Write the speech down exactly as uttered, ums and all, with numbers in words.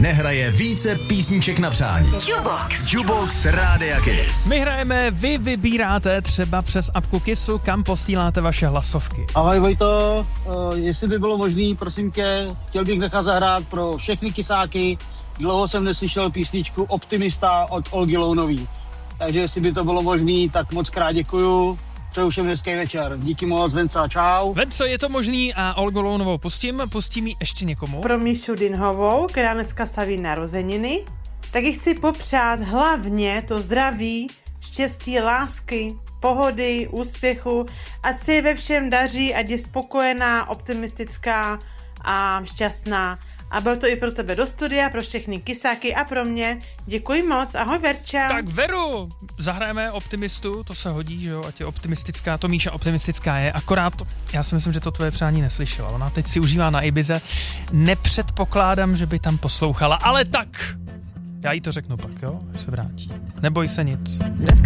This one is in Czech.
nehraje více písniček na přání. Jukebox. Jukebox Rádia Kiss. My hrajeme, vy vybíráte třeba přes apku Kissu, kam posíláte vaše hlasovky. Ahoj Vojto, uh, jestli by bylo možný, prosím tě, chtěl bych nechat zahrát pro všechny kysáky. Dlouho jsem neslyšel písničku Optimista od Olgy Lounový. Takže jestli by to bylo možný, tak moc krát děkuju. Přeju všem hezký večer. Díky moc, Venca, čau. Venco, je to možný a Olgu Lounovou pustím, pustím ji ještě někomu. Pro Míšu Dinhovou, která dneska slaví narozeniny, tak ji chci popřát hlavně to zdraví, štěstí, lásky, pohody, úspěchu, ať se jí ve všem daří, ať je spokojená, optimistická a šťastná. A byl to i pro tebe do studia, pro všechny kysáky a pro mě. Děkuji moc, ahoj Verča. Tak Veru, zahrajeme Optimistu, to se hodí, že jo, ať je optimistická, to Míša optimistická je, akorát já si myslím, že to tvoje přání neslyšela, ona teď si užívá na Ibize, nepředpokládám, že by tam poslouchala, ale tak, já jí to řeknu pak, jo, až se vrátí, neboj se nic. Dneska